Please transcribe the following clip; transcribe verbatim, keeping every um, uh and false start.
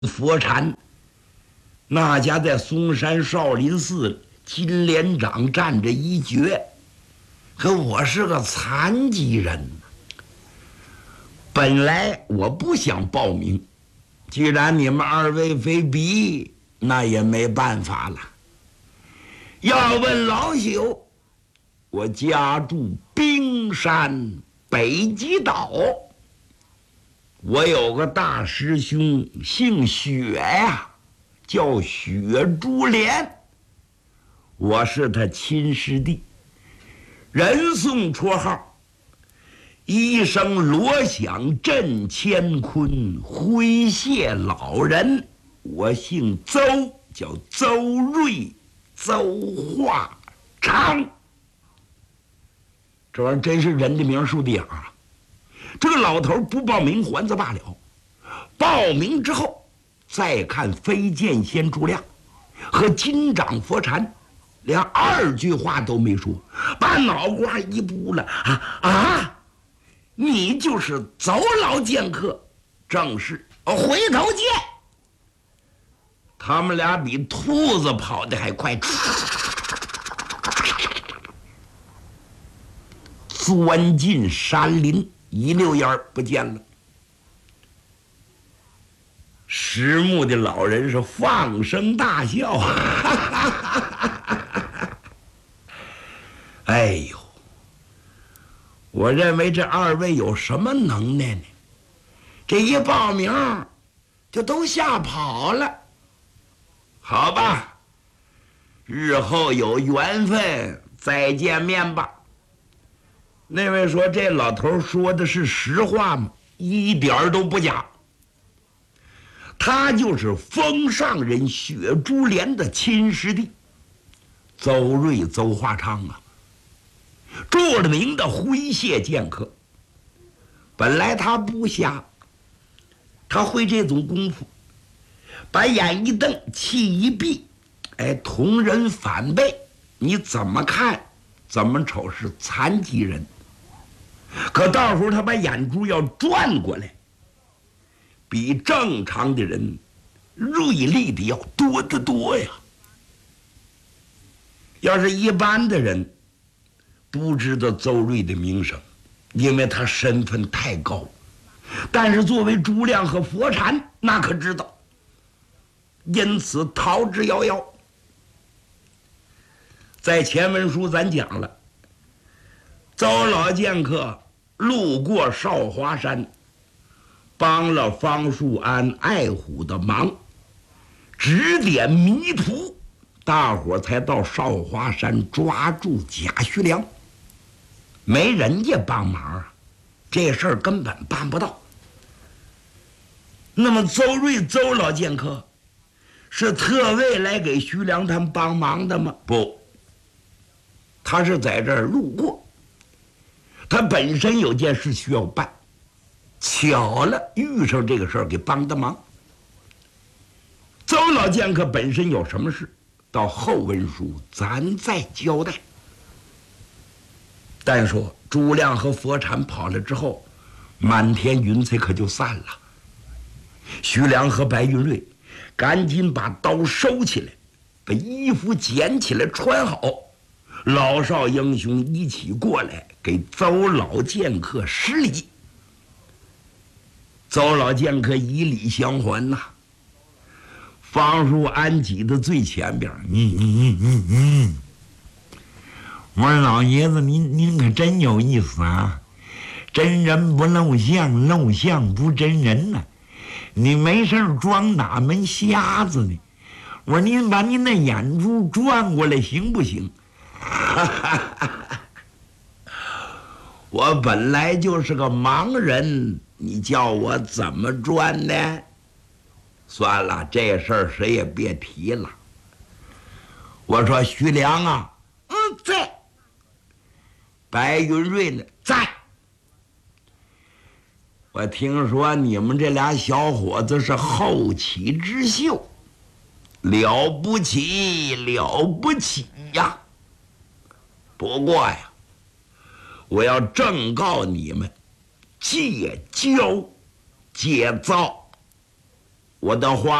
佛禅，那家在嵩山少林寺金莲掌站着一绝，可我是个残疾人，本来我不想报名，既然你们二位非逼，那也没办法了。要问老朽，我家住冰山北极岛，我有个大师兄姓雪呀，叫雪珠莲，我是他亲师弟，人送绰号一声锣响震乾坤，挥谢老人。我姓邹，叫邹瑞，邹化昌。这玩意儿真是人的名树的影啊！这个老头不报名还则罢了，报名之后再看飞剑仙朱亮和金掌佛禅，连二句话都没说，把脑瓜一扑了啊啊！你就是邹老剑客，正是回头见。他们俩比兔子跑得还快，钻进山林，一溜烟儿不见了。石木的老人是放声大笑，哎呦，我认为这二位有什么能耐呢？这一报名就都吓跑了。好吧，日后有缘分再见面吧。那位说这老头说的是实话吗？一点都不假。他就是封上人雪珠莲的亲师弟邹瑞，邹化昌啊，著了名的挥谢剑客。本来他不瞎，他会这种功夫，把眼一瞪，气一闭，哎，同人反背，你怎么看怎么瞅是残疾人。可到时候他把眼珠要转过来，比正常的人锐利的要多得多呀。要是一般的人不知道邹瑞的名声，因为他身份太高，但是作为朱亮和佛禅那可知道，因此逃之夭夭。在前文书咱讲了，邹老剑客路过少华山，帮了方树安、爱虎的忙，指点迷途，大伙才到少华山抓住贾徐良。没人家帮忙啊，这事儿根本办不到。那么邹瑞邹老剑客是特为来给徐良他们帮忙的吗？不，他是在这儿路过，他本身有件事需要办，巧了遇上这个事儿给帮的忙。邹老剑客本身有什么事，到后文书咱再交代。但说朱亮和佛禅跑了之后，满天云彩可就散了。徐良和白云瑞赶紧把刀收起来，把衣服捡起来穿好，老少英雄一起过来给邹老剑客施礼。邹老剑客以礼相还呐、啊。方树安挤在最前边，嗯嗯嗯嗯嗯，我说老爷子您您可真有意思啊，真人不露相，露相不真人呐、啊。你没事装哪门瞎子呢？我说您把您的眼珠转过来行不行？我本来就是个盲人，你叫我怎么转呢？算了，这事儿谁也别提了。我说徐良啊，嗯，在。白云瑞呢，在。我听说你们这俩小伙子是后起之秀，了不起了不起呀！不过呀，我要正告你们，戒骄戒躁。 我的话